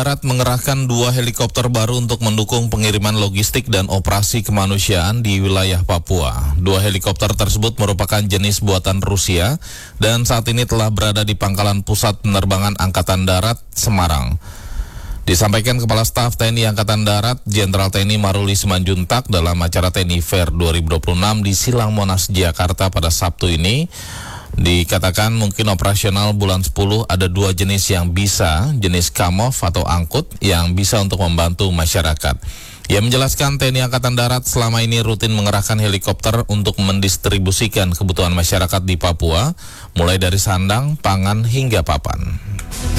Darat mengerahkan 2 helikopter baru untuk mendukung pengiriman logistik dan operasi kemanusiaan di wilayah Papua. 2 helikopter tersebut merupakan jenis buatan Rusia dan saat ini telah berada di Pangkalan Pusat Penerbangan Angkatan Darat, Semarang. Disampaikan Kepala Staf TNI Angkatan Darat, Jenderal TNI Maruli Simanjuntak dalam acara TNI Fair 2026 di Silang Monas, Jakarta pada Sabtu ini. Dikatakan mungkin operasional bulan 10 ada 2 jenis yang bisa, jenis Kamov atau angkut yang bisa untuk membantu masyarakat. Ia menjelaskan TNI Angkatan Darat selama ini rutin mengerahkan helikopter untuk mendistribusikan kebutuhan masyarakat di Papua, mulai dari sandang, pangan hingga papan.